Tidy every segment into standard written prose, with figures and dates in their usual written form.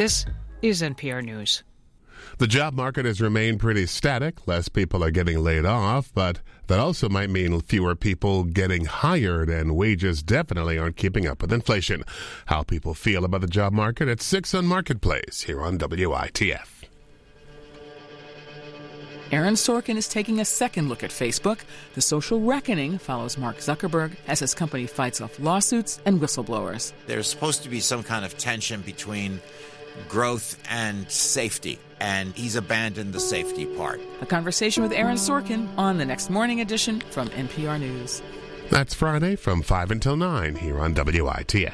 This is NPR News. The job market has remained pretty static. Less people are getting laid off, but that also might mean fewer people getting hired, and wages definitely aren't keeping up with inflation. How people feel about the job market at 6 on Marketplace here on WITF. Aaron Sorkin is taking a second look at Facebook. The social reckoning follows Mark Zuckerberg as his company fights off lawsuits and whistleblowers. There's supposed to be some kind of tension between growth and safety, and he's abandoned the safety part. A conversation with Aaron Sorkin on the Next Morning edition from NPR News. That's Friday from 5 until 9 here on WITF.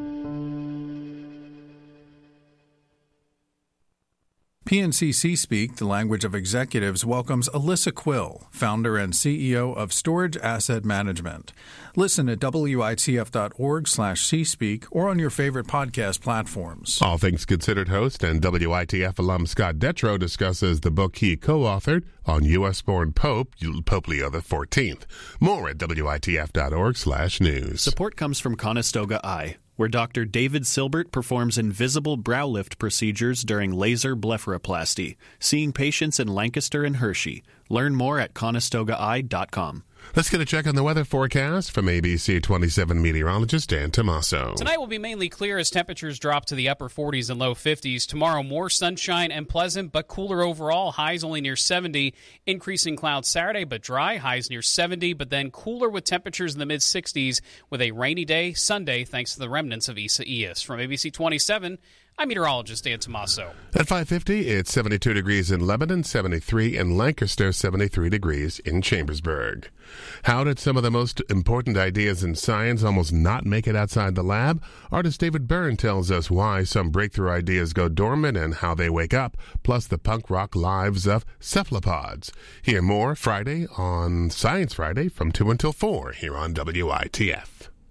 PNC C-Speak, the language of executives, welcomes Alyssa Quill, founder and CEO of Storage Asset Management. Listen at witf.org/cspeak or on your favorite podcast platforms. All Things Considered host and WITF alum Scott Detrow discusses the book he co-authored on U.S.-born Pope Leo XIV. More at witf.org/news. Support comes from Conestoga Eye, where Dr. David Silbert performs invisible brow lift procedures during laser blepharoplasty, seeing patients in Lancaster and Hershey. Learn more at conestogaeye.com. Let's get a check on the weather forecast from ABC 27 meteorologist Dan Tomaso. Tonight will be mainly clear as temperatures drop to the upper 40s and low 50s. Tomorrow, more sunshine and pleasant, but cooler overall. Highs only near 70. Increasing clouds Saturday, but dry. Highs near 70, but then cooler with temperatures in the mid-60s with a rainy day Sunday thanks to the remnants of Isaias. From ABC 27, I'm meteorologist Dan Tomaso. At 5:50, it's 72 degrees in Lebanon, 73 in Lancaster, 73 degrees in Chambersburg. How did some of the most important ideas in science almost not make it outside the lab? Artist David Byrne tells us why some breakthrough ideas go dormant and how they wake up, plus the punk rock lives of cephalopods. Hear more Friday on Science Friday from 2 until 4 here on WITF.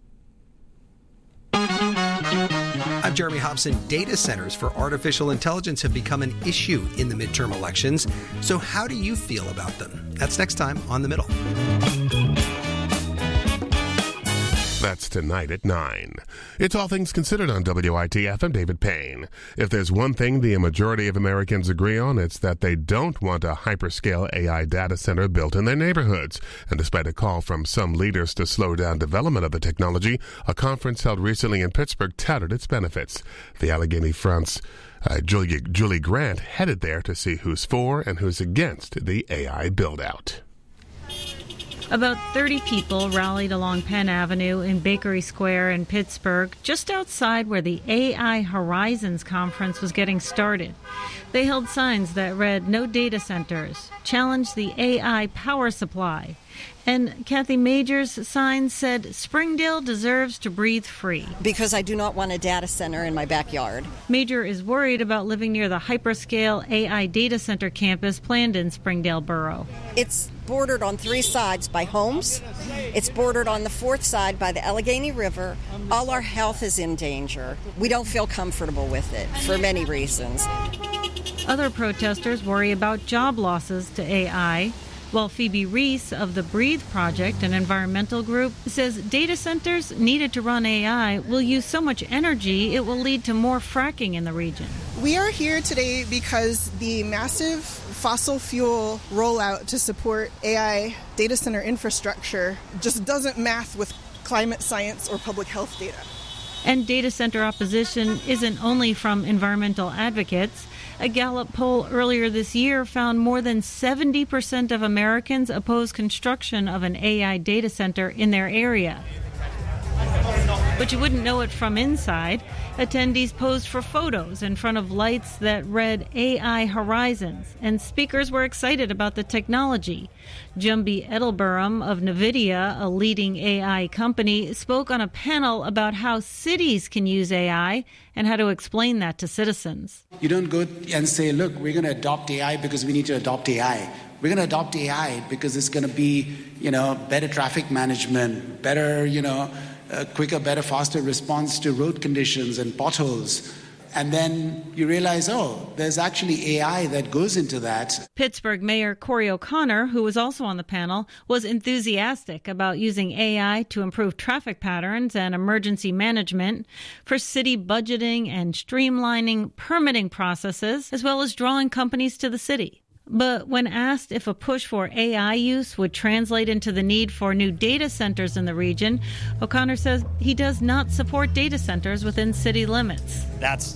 I'm Jeremy Hobson. Data centers for artificial intelligence have become an issue in the midterm elections. So how do you feel about them? That's next time on The Middle. That's tonight at 9. It's All Things Considered on WITF. I'm David Payne. If there's one thing the majority of Americans agree on, it's that they don't want a hyperscale AI data center built in their neighborhoods. And despite a call from some leaders to slow down development of the technology, a conference held recently in Pittsburgh touted its benefits. The Allegheny Front's Julie Grant headed there to see who's for and who's against the AI build-out. About 30 people rallied along Penn Avenue in Bakery Square in Pittsburgh, just outside where the AI Horizons conference was getting started. They held signs that read, "No data centers," challenged the AI power supply. And Kathy Major's sign said, "Springdale deserves to breathe free." Because I do not want a data center in my backyard. Major is worried about living near the hyperscale AI data center campus planned in Springdale Borough. It's bordered on 3 sides by homes. It's bordered on the 4th side by the Allegheny River. All our health is in danger. We don't feel comfortable with it for many reasons. Other protesters worry about job losses to AI. While Phoebe Reese of the Breathe Project, an environmental group, says data centers needed to run AI will use so much energy it will lead to more fracking in the region. We are here today because the massive fossil fuel rollout to support AI data center infrastructure just doesn't math with climate science or public health data. And data center opposition isn't only from environmental advocates. A Gallup poll earlier this year found more than 70% of Americans oppose construction of an AI data center in their area. But you wouldn't know it from inside. Attendees posed for photos in front of lights that read AI Horizons, and speakers were excited about the technology. Jumbi Edelburham of NVIDIA, a leading AI company, spoke on a panel about how cities can use AI and how to explain that to citizens. You don't go and say, look, we're going to adopt AI because we need to adopt AI. We're going to adopt AI because it's going to be, better traffic management, better, quicker, better, faster response to road conditions and potholes. And then you realize, oh, there's actually AI that goes into that. Pittsburgh Mayor Corey O'Connor, who was also on the panel, was enthusiastic about using AI to improve traffic patterns and emergency management, for city budgeting and streamlining permitting processes, as well as drawing companies to the city. But when asked if a push for AI use would translate into the need for new data centers in the region, O'Connor says he does not support data centers within city limits.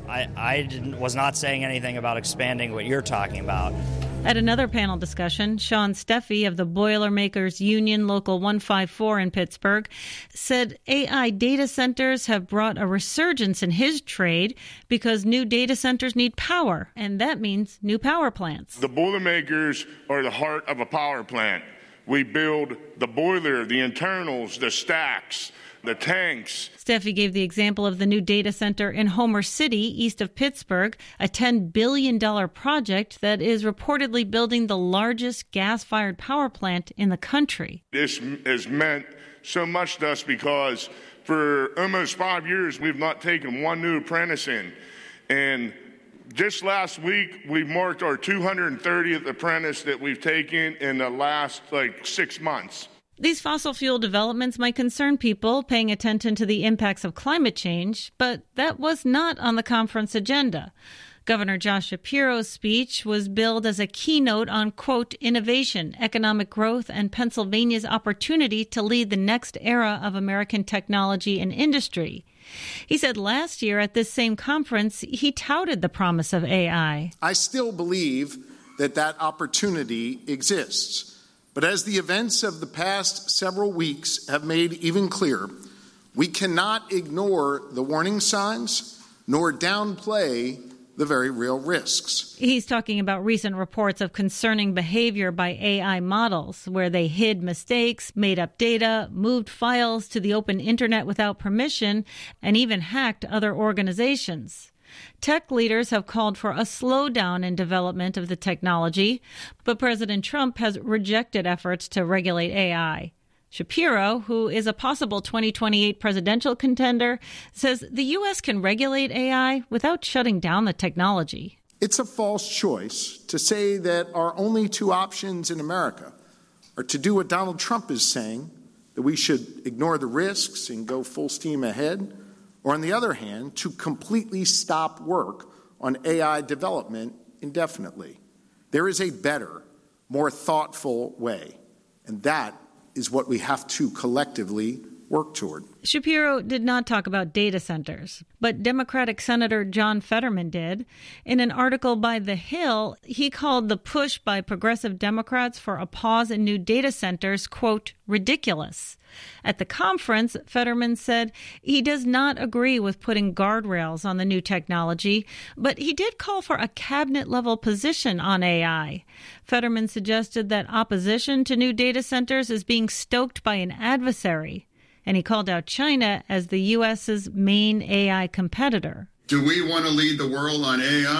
I was not saying anything about expanding what you're talking about. At another panel discussion, Sean Steffi of the Boilermakers Union Local 154 in Pittsburgh said AI data centers have brought a resurgence in his trade because new data centers need power, and that means new power plants. The Boilermakers are the heart of a power plant. We build the boiler, the internals, the stacks, the tanks. Steffi gave the example of the new data center in Homer City, east of Pittsburgh, a $10 billion project that is reportedly building the largest gas-fired power plant in the country. This has meant so much to us because for almost 5 years, we've not taken one new apprentice in. And just last week, we marked our 230th apprentice that we've taken in the last 6 months. These fossil fuel developments might concern people paying attention to the impacts of climate change, but that was not on the conference agenda. Governor Josh Shapiro's speech was billed as a keynote on, quote, innovation, economic growth, and Pennsylvania's opportunity to lead the next era of American technology and industry. He said last year at this same conference, he touted the promise of AI. I still believe that opportunity exists. But as the events of the past several weeks have made even clearer, we cannot ignore the warning signs nor downplay the very real risks. He's talking about recent reports of concerning behavior by AI models, where they hid mistakes, made up data, moved files to the open internet without permission, and even hacked other organizations. Tech leaders have called for a slowdown in development of the technology, but President Trump has rejected efforts to regulate AI. Shapiro, who is a possible 2028 presidential contender, says the U.S. can regulate AI without shutting down the technology. It's a false choice to say that our only two options in America are to do what Donald Trump is saying, that we should ignore the risks and go full steam ahead, or on the other hand, to completely stop work on AI development indefinitely. There is a better, more thoughtful way, and that is what we have to collectively work toward. Shapiro did not talk about data centers, but Democratic Senator John Fetterman did. In an article by The Hill, he called the push by progressive Democrats for a pause in new data centers, quote, ridiculous. At the conference, Fetterman said he does not agree with putting guardrails on the new technology, but he did call for a cabinet-level position on AI. Fetterman suggested that opposition to new data centers is being stoked by an adversary, and he called out China as the U.S.'s main AI competitor. Do we want to lead the world on AI?